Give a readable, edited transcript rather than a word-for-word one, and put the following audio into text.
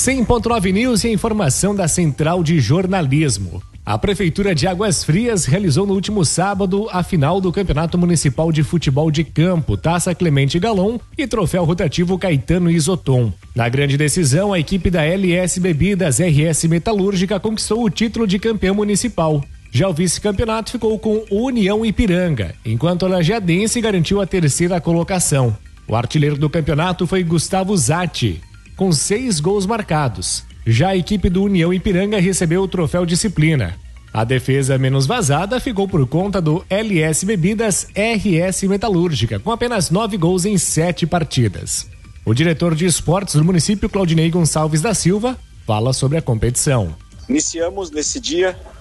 100.9 News e a informação da Central de Jornalismo. A Prefeitura de Águas Frias realizou no último sábado a final do Campeonato Municipal de Futebol de Campo, Taça Clemente Galon e Troféu Rotativo Caetano Isoton. Na grande decisão, a equipe da LS Bebidas RS Metalúrgica conquistou o título de campeão municipal. Já o vice-campeonato ficou com o União Ipiranga, enquanto a Lajeadense garantiu a terceira colocação. O artilheiro do campeonato foi Gustavo Zatti, com 6 gols marcados. Já a equipe do União Ipiranga recebeu o troféu Disciplina. A defesa menos vazada ficou por conta do LS Bebidas RS Metalúrgica, com apenas 9 gols em 7 partidas. O diretor de esportes do município, Claudinei Gonçalves da Silva, fala sobre a competição. Iniciamos nesse dia